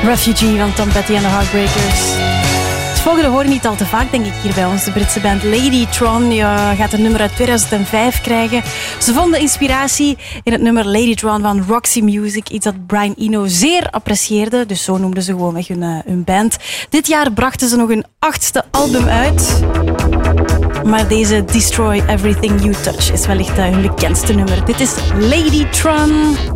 Refugee van Tom Petty en de Heartbreakers. Het volgende hoor je niet al te vaak, denk ik, hier bij ons. De Britse band Ladytron gaat een nummer uit 2005 krijgen. Ze vonden inspiratie in het nummer Ladytron van Roxy Music. Iets dat Brian Eno zeer apprecieerde. Dus zo noemden ze gewoonweg hun band. Dit jaar brachten ze nog hun 8e album uit. Maar deze Destroy Everything You Touch is wellicht hun bekendste nummer. Dit is Ladytron.